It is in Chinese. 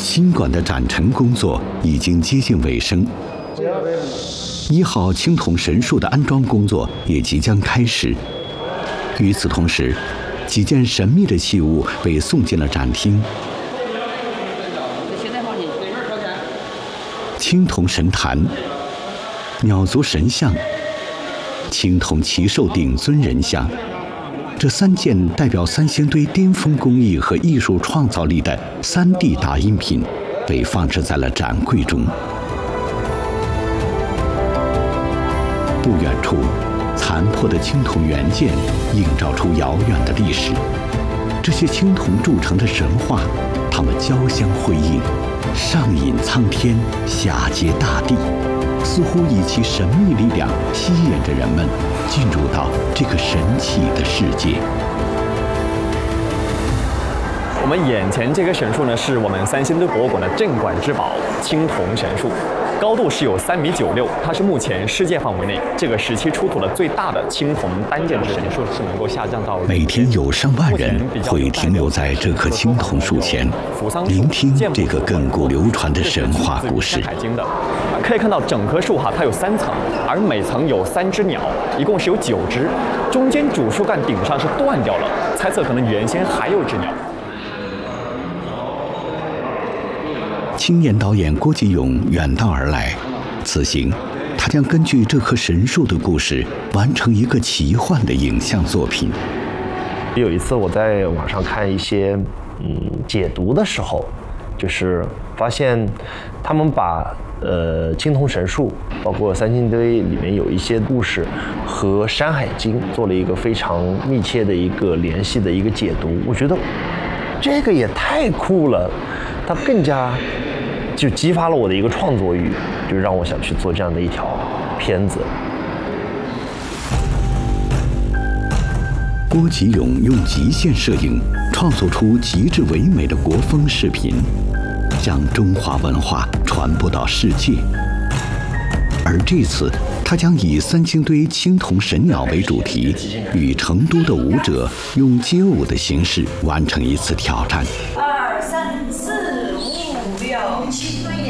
新馆的展陈工作已经接近尾声，1号青铜神树的安装工作也即将开始。与此同时，几件神秘的器物被送进了展厅。青铜神坛、鸟族神像、青铜奇兽顶尊人像，这3件代表三星堆巅峰工艺和艺术创造力的3D 打印品，被放置在了展柜中。不远处，残破的青铜元件映照出遥远的历史。这些青铜铸成的神话，它们交相辉映，上引苍天，下接大地，似乎以其神秘力量吸引着人们进入到这个神奇的世界。 我们眼前这棵神树呢，是我们三星堆博物馆的镇馆之宝——青铜神树，高度是有3.96米，它是目前世界范围内这个时期出土的最大的青铜单件神树，是能够下降到每天有上万人会停留在这棵青铜树前，聆听这个亘古流传的神话故事。 可以看到整棵树它有3层，而每层有3只鸟，一共是有9只，中间主树干顶上是断掉了，猜测可能原先还有只鸟。 青年导演郭继勇远道而来，此行他将根据这棵神树的故事完成一个奇幻的影像作品。 有一次我在网上看一些解读的时候，就是发现他们把青铜神树，包括三星堆里面有一些故事和《山海经》做了一个非常密切的一个联系的一个解读。我觉得这个也太酷了，它更加就激发了我的一个创作欲，就让我想去做这样的一条片子。 郭继勇用极限摄影创作出极致唯美的国风视频，将中华文化传播到世界。而这次，他将以三星堆青铜神鸟为主题，与成都的舞者用街舞的形式完成一次挑战。 2、3、4、5、6、7。